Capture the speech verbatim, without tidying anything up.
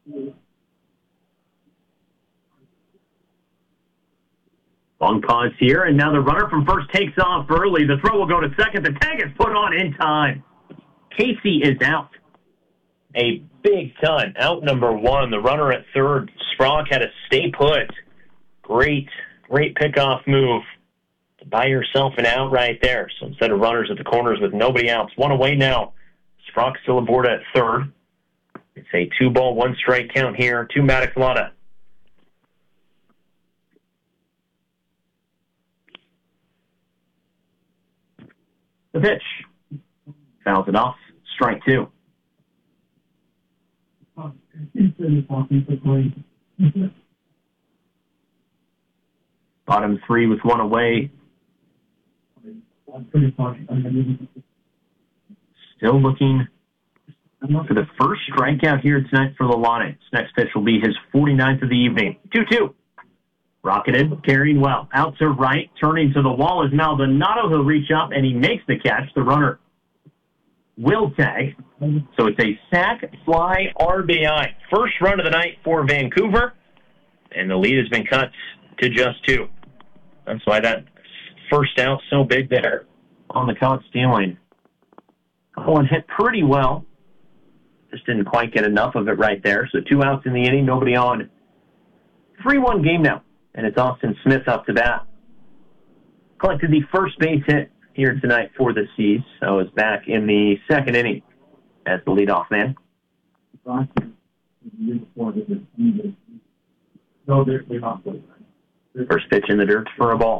Long pause here, and now the runner from first takes off early. The throw will go to second. The tag is put on in time. Casey is out. A big time. Out number one. The runner at third. Sprock had to stay put. Great, great pickoff move to buy yourself an out right there. So instead of runners at the corners with nobody else, one away now. Sprock still aboard at third. It's a two ball, one strike count here to Immaculata. The pitch. Fouls it off. Strike two. Bottom three with one away. Still looking for the first strikeout here tonight for Lalane. His next pitch will be his forty-ninth of the evening. two two. Rocketed, carrying well. Out to right, turning to the wall is Maldonado. He'll reach up, and he makes the catch. The runner will tag. So it's a sac, fly, R B I. First run of the night for Vancouver, and the lead has been cut to just two. That's why that first out so big there. On the caught stealing. Cullen hit pretty well. Just didn't quite get enough of it right there. So two outs in the inning, nobody on. three one game now, and it's Austin Smith up to bat. Collected the first base hit here tonight for the Seas. So is back in the second inning as the leadoff man. First pitch in the dirt for a ball.